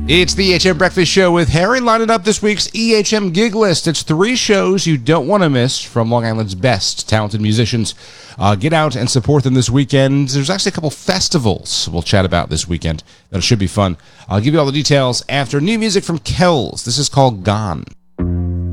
It's the EHM Breakfast Show with Harry lining up this week's EHM Gig List. It's 3 shows you don't want to miss from Long Island's best talented musicians. Get out and support them this weekend. There's actually a couple festivals we'll chat about this weekend that should be fun. I'll give you all the details after new music from Kells. This is called Gone.